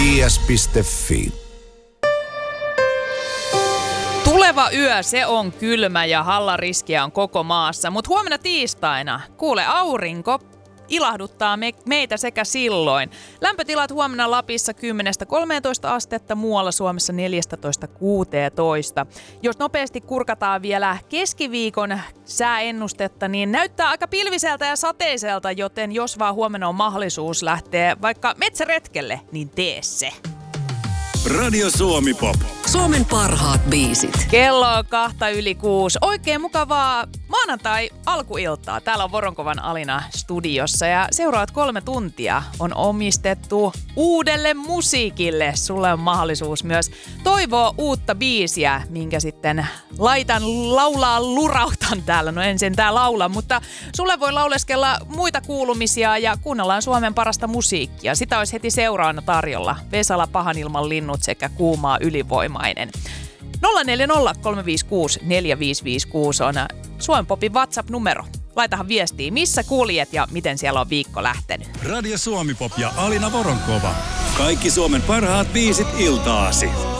JS.fi. Tuleva yö, se on kylmä ja hallariskiä on koko maassa, mutta huomenna tiistaina, kuule, aurinko ilahduttaa meitä sekä silloin. Lämpötilat huomenna Lapissa 10-13 astetta, muualla Suomessa 14-16. Jos nopeasti kurkataan vielä keskiviikon sääennustetta, niin näyttää aika pilviseltä ja sateiselta, joten jos vaan huomenna on mahdollisuus lähteä vaikka metsäretkelle, niin tee se. Radio Suomi Pop. Suomen parhaat biisit. Kello on 5:06. Oikein mukavaa maanantai alkuiltaa. Täällä on Voronkovan Alina studiossa ja seuraavat 3 tuntia on omistettu uudelle musiikille. Sulle on mahdollisuus myös toivoa uutta biisiä, minkä sitten lurautan täällä. No en sentään laula, mutta sulle voi lauleskella muita kuulumisia ja kuunnellaan Suomen parasta musiikkia. Sitä olisi heti seuraavana tarjolla. Vesala, Pahan ilman linnut sekä Kuumaa ylivoimainen. 040 356 4556 on Suomen Popin WhatsApp-numero. Laitahan viestiä, missä kuljet ja miten siellä on viikko lähtenyt. Radio Suomi Pop ja Alina Voronkova. Kaikki Suomen parhaat biisit iltaasi.